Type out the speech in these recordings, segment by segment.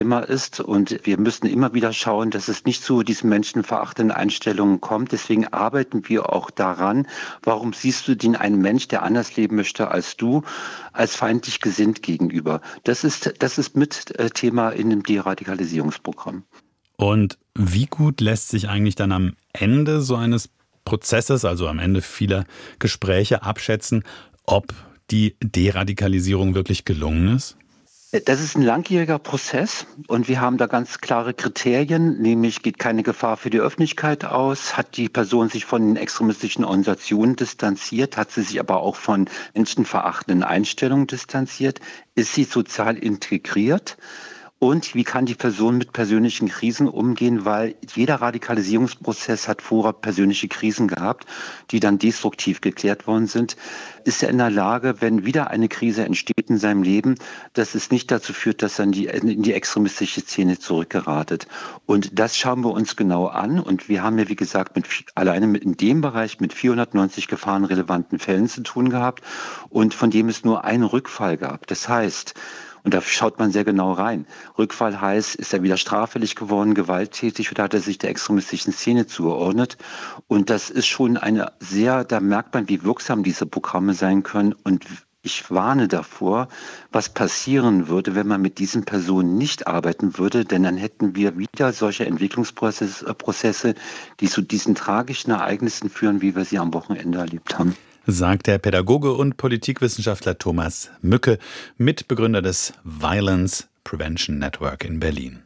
Thema ist. Und wir müssen immer wieder schauen, dass es nicht zu diesen menschenverachtenden Einstellungen kommt. Deswegen arbeiten wir auch daran. Warum siehst du den einen Mensch, der anders leben möchte als du, als feindlich gesinnt gegenüber? Das ist mit Thema in dem Deradikalisierungsprogramm. Und wie gut lässt sich eigentlich dann am Ende so eines Prozesses, also am Ende vieler Gespräche, abschätzen, ob die Deradikalisierung wirklich gelungen ist? Das ist ein langjähriger Prozess und wir haben da ganz klare Kriterien, nämlich geht keine Gefahr für die Öffentlichkeit aus, hat die Person sich von den extremistischen Organisationen distanziert, hat sie sich aber auch von menschenverachtenden Einstellungen distanziert, ist sie sozial integriert? Und wie kann die Person mit persönlichen Krisen umgehen, weil jeder Radikalisierungsprozess hat vorher persönliche Krisen gehabt, die dann destruktiv geklärt worden sind. Ist er in der Lage, wenn wieder eine Krise entsteht in seinem Leben, dass es nicht dazu führt, dass er in die extremistische Szene zurückgeratet. Und das schauen wir uns genau an. Und wir haben ja, wie gesagt, alleine in dem Bereich mit 490 gefahrenrelevanten Fällen zu tun gehabt und von dem es nur einen Rückfall gab. Das heißt, und da schaut man sehr genau rein. Rückfall heißt, ist er wieder straffällig geworden, gewalttätig oder hat er sich der extremistischen Szene zugeordnet? Und das ist schon da merkt man, wie wirksam diese Programme sein können. Und ich warne davor, was passieren würde, wenn man mit diesen Personen nicht arbeiten würde, denn dann hätten wir wieder solche Entwicklungsprozesse, die zu diesen tragischen Ereignissen führen, wie wir sie am Wochenende erlebt haben. Sagt der Pädagoge und Politikwissenschaftler Thomas Mücke, Mitbegründer des Violence Prevention Network in Berlin.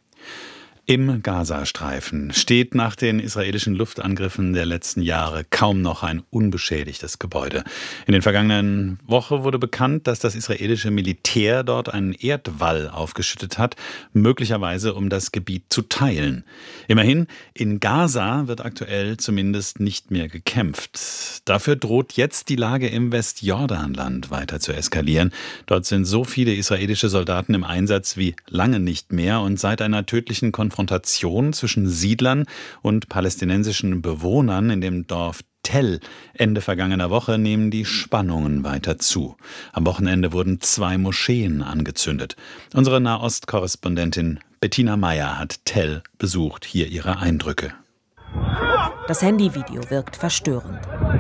Im Gazastreifen steht nach den israelischen Luftangriffen der letzten Jahre kaum noch ein unbeschädigtes Gebäude. In den vergangenen Wochen wurde bekannt, dass das israelische Militär dort einen Erdwall aufgeschüttet hat, möglicherweise um das Gebiet zu teilen. Immerhin, in Gaza wird aktuell zumindest nicht mehr gekämpft. Dafür droht jetzt die Lage im Westjordanland weiter zu eskalieren. Dort sind so viele israelische Soldaten im Einsatz wie lange nicht mehr und seit einer tödlichen Konfrontation zwischen Siedlern und palästinensischen Bewohnern in dem Dorf Tell Ende vergangener Woche nehmen die Spannungen weiter zu. Am Wochenende wurden 2 Moscheen angezündet. Unsere Nahost-Korrespondentin Bettina Meyer hat Tell besucht. Hier ihre Eindrücke. Das Handyvideo wirkt verstörend.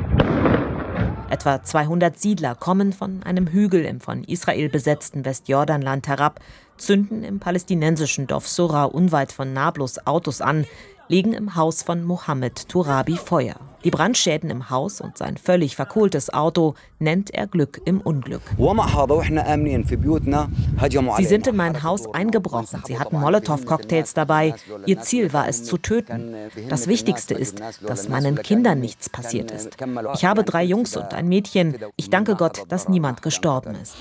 Etwa 200 Siedler kommen von einem Hügel im von Israel besetzten Westjordanland herab, zünden im palästinensischen Dorf Sura unweit von Nablus Autos an, legen im Haus von Mohammed Turabi Feuer. Die Brandschäden im Haus und sein völlig verkohltes Auto nennt er Glück im Unglück. Sie sind in mein Haus eingebrochen. Sie hatten Molotow-Cocktails dabei. Ihr Ziel war es zu töten. Das Wichtigste ist, dass meinen Kindern nichts passiert ist. Ich habe 3 Jungs und ein Mädchen. Ich danke Gott, dass niemand gestorben ist.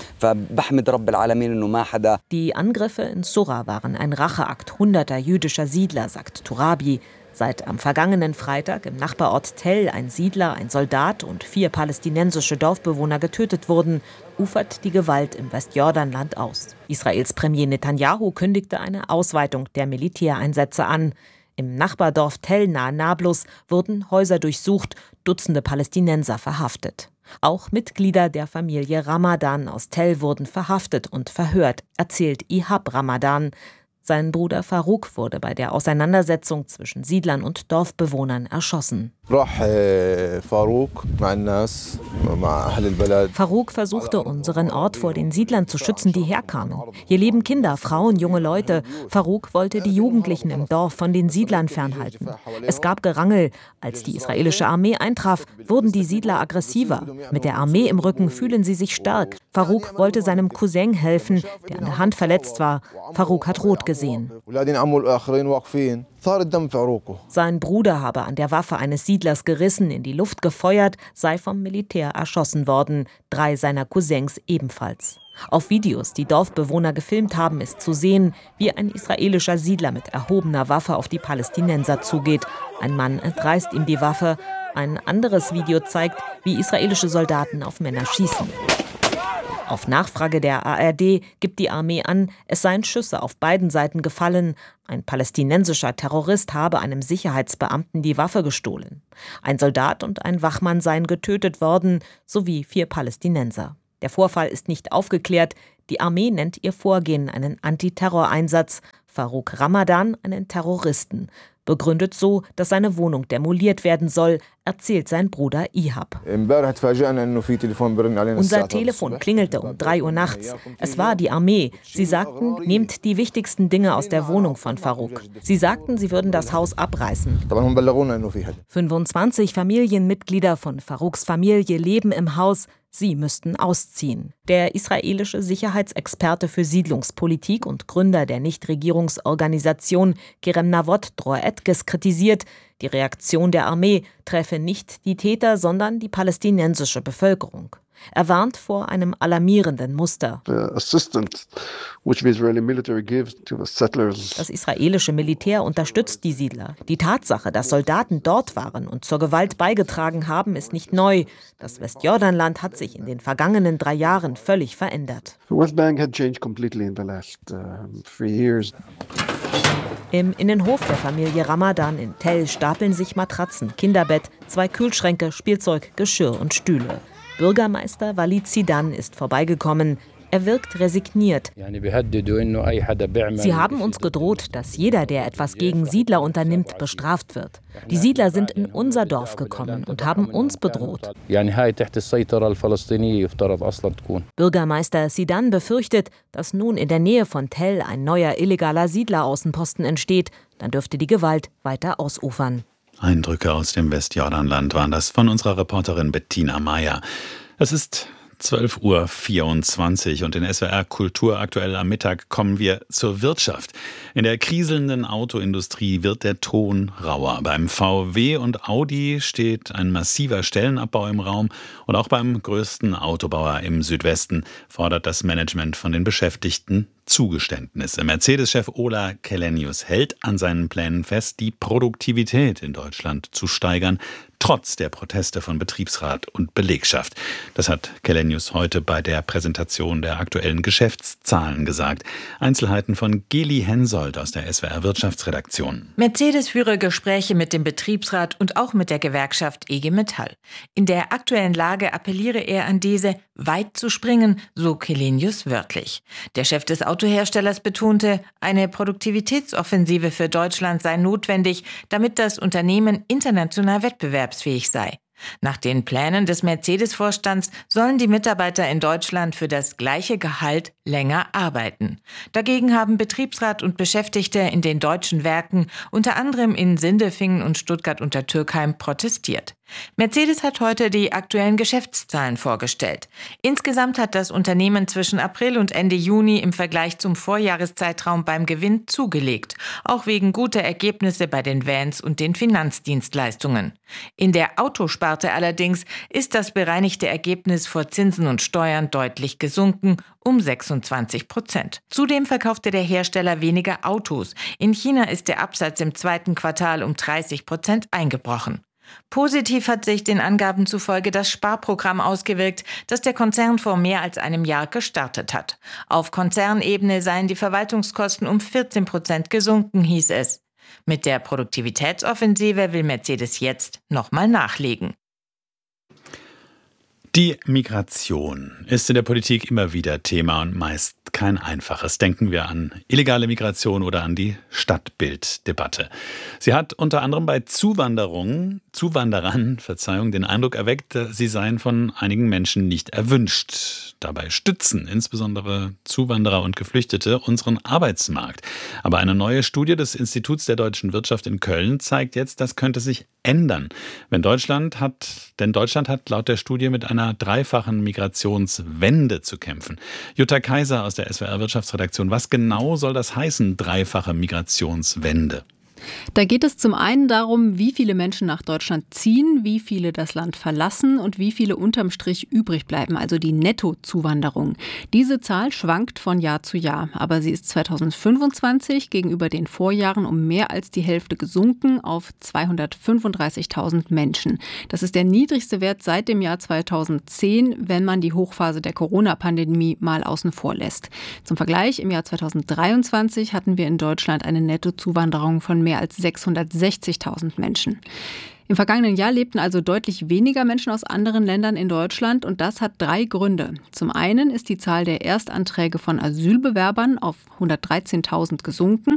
Die Angriffe in Sura waren ein Racheakt hunderter jüdischer Siedler, sagt Turabi. Seit am vergangenen Freitag im Nachbarort Tell ein Siedler, ein Soldat und 4 palästinensische Dorfbewohner getötet wurden, ufert die Gewalt im Westjordanland aus. Israels Premier Netanyahu kündigte eine Ausweitung der Militäreinsätze an. Im Nachbardorf Tell nahe Nablus wurden Häuser durchsucht, Dutzende Palästinenser verhaftet. Auch Mitglieder der Familie Ramadan aus Tell wurden verhaftet und verhört, erzählt Ihab Ramadan. Sein Bruder Farouk wurde bei der Auseinandersetzung zwischen Siedlern und Dorfbewohnern erschossen. Farouk versuchte, unseren Ort vor den Siedlern zu schützen, die herkamen. Hier leben Kinder, Frauen, junge Leute. Farouk wollte die Jugendlichen im Dorf von den Siedlern fernhalten. Es gab Gerangel. Als die israelische Armee eintraf, wurden die Siedler aggressiver. Mit der Armee im Rücken fühlen sie sich stark. Farouk wollte seinem Cousin helfen, der an der Hand verletzt war. Farouk hat rot gesehen. Sein Bruder habe an der Waffe eines Siedlers gerissen, in die Luft gefeuert, sei vom Militär erschossen worden, 3 seiner Cousins ebenfalls. Auf Videos, die Dorfbewohner gefilmt haben, ist zu sehen, wie ein israelischer Siedler mit erhobener Waffe auf die Palästinenser zugeht. Ein Mann entreißt ihm die Waffe. Ein anderes Video zeigt, wie israelische Soldaten auf Männer schießen. Auf Nachfrage der ARD gibt die Armee an, es seien Schüsse auf beiden Seiten gefallen. Ein palästinensischer Terrorist habe einem Sicherheitsbeamten die Waffe gestohlen. Ein Soldat und ein Wachmann seien getötet worden, sowie 4 Palästinenser. Der Vorfall ist nicht aufgeklärt. Die Armee nennt ihr Vorgehen einen Antiterroreinsatz, Farouk Ramadan einen Terroristen. Begründet so, dass seine Wohnung demoliert werden soll, erzählt sein Bruder Ihab. Unser Telefon klingelte um 3 Uhr nachts. Es war die Armee. Sie sagten, nehmt die wichtigsten Dinge aus der Wohnung von Farouk. Sie sagten, sie würden das Haus abreißen. 25 Familienmitglieder von Farouks Familie leben im Haus. Sie müssten ausziehen. Der israelische Sicherheitsexperte für Siedlungspolitik und Gründer der Nichtregierungsorganisation Kerem Navot Dror Etkes kritisiert, die Reaktion der Armee treffe nicht die Täter, sondern die palästinensische Bevölkerung. Er warnt vor einem alarmierenden Muster. Das israelische Militär unterstützt die Siedler. Die Tatsache, dass Soldaten dort waren und zur Gewalt beigetragen haben, ist nicht neu. Das Westjordanland hat sich in den vergangenen 3 Jahren völlig verändert. Im Innenhof der Familie Ramadan in Tell stapeln sich Matratzen, Kinderbett, 2 Kühlschränke, Spielzeug, Geschirr und Stühle. Bürgermeister Walid Zidan ist vorbeigekommen. Er wirkt resigniert. Sie haben uns gedroht, dass jeder, der etwas gegen Siedler unternimmt, bestraft wird. Die Siedler sind in unser Dorf gekommen und haben uns bedroht. Bürgermeister Zidan befürchtet, dass nun in der Nähe von Tell ein neuer illegaler Siedleraußenposten entsteht. Dann dürfte die Gewalt weiter ausufern. Eindrücke aus dem Westjordanland waren das von unserer Reporterin Bettina Meyer. Es ist 12:24 Uhr und in SWR Kultur aktuell am Mittag kommen wir zur Wirtschaft. In der kriselnden Autoindustrie wird der Ton rauer. Beim VW und Audi steht ein massiver Stellenabbau im Raum und auch beim größten Autobauer im Südwesten fordert das Management von den Beschäftigten Zugeständnisse. Mercedes-Chef Ola Källenius hält an seinen Plänen fest, die Produktivität in Deutschland zu steigern, trotz der Proteste von Betriebsrat und Belegschaft. Das hat Källenius heute bei der Präsentation der aktuellen Geschäftszahlen gesagt. Einzelheiten von Geli Hensoldt aus der SWR Wirtschaftsredaktion. Mercedes führe Gespräche mit dem Betriebsrat und auch mit der Gewerkschaft IG Metall. In der aktuellen Lage appelliere er an diese, weit zu springen, so Källenius wörtlich. Der Chef des Autoherstellers betonte, eine Produktivitätsoffensive für Deutschland sei notwendig, damit das Unternehmen international wettbewerbsfähig sei. Nach den Plänen des Mercedes-Vorstands sollen die Mitarbeiter in Deutschland für das gleiche Gehalt länger arbeiten. Dagegen haben Betriebsrat und Beschäftigte in den deutschen Werken, unter anderem in Sindelfingen und Stuttgart unter Türkheim, protestiert. Mercedes hat heute die aktuellen Geschäftszahlen vorgestellt. Insgesamt hat das Unternehmen zwischen April und Ende Juni im Vergleich zum Vorjahreszeitraum beim Gewinn zugelegt, auch wegen guter Ergebnisse bei den Vans und den Finanzdienstleistungen. In der Autosparte allerdings ist das bereinigte Ergebnis vor Zinsen und Steuern deutlich gesunken, um 26%. Zudem verkaufte der Hersteller weniger Autos. In China ist der Absatz im 2. Quartal um 30% eingebrochen. Positiv hat sich den Angaben zufolge das Sparprogramm ausgewirkt, das der Konzern vor mehr als einem Jahr gestartet hat. Auf Konzernebene seien die Verwaltungskosten um 14% gesunken, hieß es. Mit der Produktivitätsoffensive will Mercedes jetzt nochmal nachlegen. Die Migration ist in der Politik immer wieder Thema und meist kein einfaches. Denken wir an illegale Migration oder an die Stadtbilddebatte. Sie hat unter anderem bei Zuwanderern den Eindruck erweckt, sie seien von einigen Menschen nicht erwünscht. Dabei stützen insbesondere Zuwanderer und Geflüchtete unseren Arbeitsmarkt. Aber eine neue Studie des Instituts der deutschen Wirtschaft in Köln zeigt jetzt, das könnte sich ändern. Denn Deutschland hat laut der Studie mit einer dreifachen Migrationswende zu kämpfen. Jutta Kaiser aus der SWR Wirtschaftsredaktion. Was genau soll das heißen, dreifache Migrationswende? Da geht es zum einen darum, wie viele Menschen nach Deutschland ziehen, wie viele das Land verlassen und wie viele unterm Strich übrig bleiben, also die Nettozuwanderung. Diese Zahl schwankt von Jahr zu Jahr, aber sie ist 2025 gegenüber den Vorjahren um mehr als die Hälfte gesunken auf 235.000 Menschen. Das ist der niedrigste Wert seit dem Jahr 2010, wenn man die Hochphase der Corona-Pandemie mal außen vor lässt. Zum Vergleich, im Jahr 2023 hatten wir in Deutschland eine Nettozuwanderung von mehr als 660.000 Menschen. Im vergangenen Jahr lebten also deutlich weniger Menschen aus anderen Ländern in Deutschland und das hat 3 Gründe. Zum einen ist die Zahl der Erstanträge von Asylbewerbern auf 113.000 gesunken.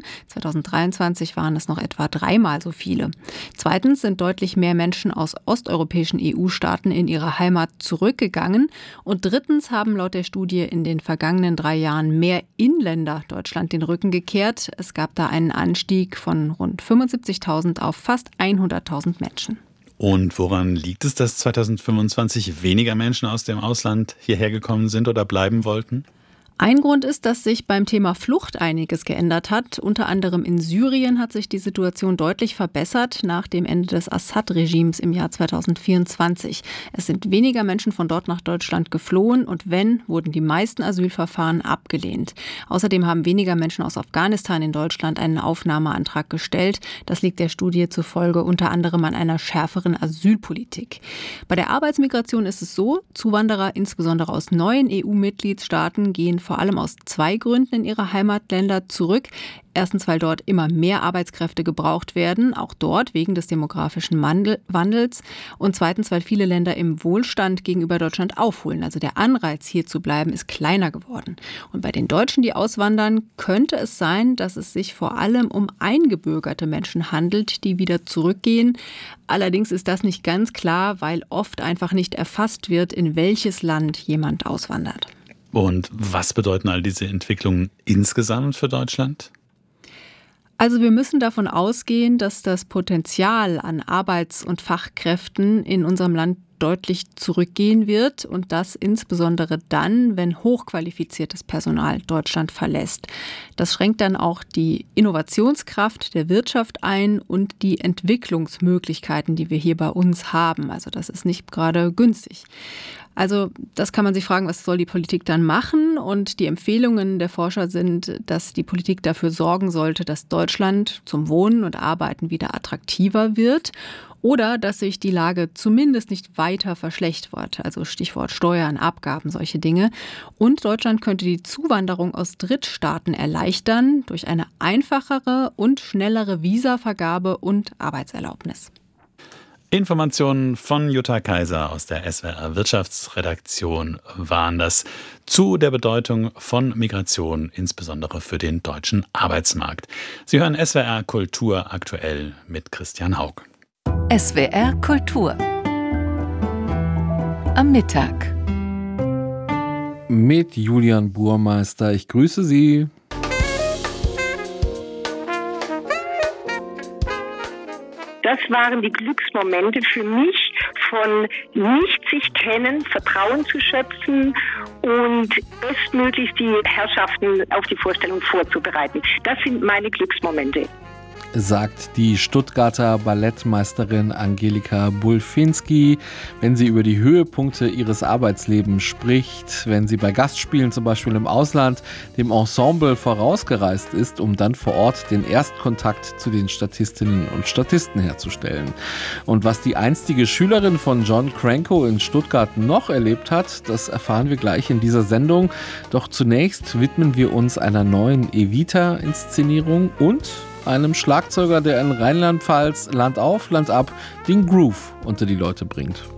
2023 waren es noch etwa 3-mal so viele. Zweitens sind deutlich mehr Menschen aus osteuropäischen EU-Staaten in ihre Heimat zurückgegangen. Und drittens haben laut der Studie in den vergangenen 3 Jahren mehr Inländer Deutschland den Rücken gekehrt. Es gab da einen Anstieg von rund 75.000 auf fast 100.000 Menschen. Und woran liegt es, dass 2025 weniger Menschen aus dem Ausland hierher gekommen sind oder bleiben wollten? Ein Grund ist, dass sich beim Thema Flucht einiges geändert hat. Unter anderem in Syrien hat sich die Situation deutlich verbessert nach dem Ende des Assad-Regimes im Jahr 2024. Es sind weniger Menschen von dort nach Deutschland geflohen und wenn, wurden die meisten Asylverfahren abgelehnt. Außerdem haben weniger Menschen aus Afghanistan in Deutschland einen Aufnahmeantrag gestellt. Das liegt der Studie zufolge unter anderem an einer schärferen Asylpolitik. Bei der Arbeitsmigration ist es so, Zuwanderer, insbesondere aus neuen EU-Mitgliedstaaten, gehen vor allem aus 2 Gründen in ihre Heimatländer zurück. Erstens, weil dort immer mehr Arbeitskräfte gebraucht werden, auch dort wegen des demografischen Wandels. Und zweitens, weil viele Länder im Wohlstand gegenüber Deutschland aufholen. Also der Anreiz, hier zu bleiben, ist kleiner geworden. Und bei den Deutschen, die auswandern, könnte es sein, dass es sich vor allem um eingebürgerte Menschen handelt, die wieder zurückgehen. Allerdings ist das nicht ganz klar, weil oft einfach nicht erfasst wird, in welches Land jemand auswandert. Und was bedeuten all diese Entwicklungen insgesamt für Deutschland? Also wir müssen davon ausgehen, dass das Potenzial an Arbeits- und Fachkräften in unserem Land deutlich zurückgehen wird und das insbesondere dann, wenn hochqualifiziertes Personal Deutschland verlässt. Das schränkt dann auch die Innovationskraft der Wirtschaft ein und die Entwicklungsmöglichkeiten, die wir hier bei uns haben. Also das ist nicht gerade günstig. Also das kann man sich fragen, was soll die Politik dann machen? Und die Empfehlungen der Forscher sind, dass die Politik dafür sorgen sollte, dass Deutschland zum Wohnen und Arbeiten wieder attraktiver wird oder dass sich die Lage zumindest nicht weiter verschlechtert. Also Stichwort Steuern, Abgaben, solche Dinge. Und Deutschland könnte die Zuwanderung aus Drittstaaten erleichtern durch eine einfachere und schnellere Visavergabe und Arbeitserlaubnis. Informationen von Jutta Kaiser aus der SWR Wirtschaftsredaktion waren das zu der Bedeutung von Migration, insbesondere für den deutschen Arbeitsmarkt. Sie hören SWR Kultur aktuell mit Christian Haug. SWR Kultur am Mittag mit Julian Burmeister. Ich grüße Sie. Das waren die Glücksmomente für mich, von nicht sich kennen, Vertrauen zu schöpfen und bestmöglichst die Herrschaften auf die Vorstellung vorzubereiten. Das sind meine Glücksmomente. Sagt die Stuttgarter Ballettmeisterin Angelika Bulfinski, wenn sie über die Höhepunkte ihres Arbeitslebens spricht, wenn sie bei Gastspielen zum Beispiel im Ausland dem Ensemble vorausgereist ist, um dann vor Ort den Erstkontakt zu den Statistinnen und Statisten herzustellen. Und was die einstige Schülerin von John Cranko in Stuttgart noch erlebt hat, das erfahren wir gleich in dieser Sendung. Doch zunächst widmen wir uns einer neuen Evita-Inszenierung und einem Schlagzeuger, der in Rheinland-Pfalz Land auf, Land ab den Groove unter die Leute bringt.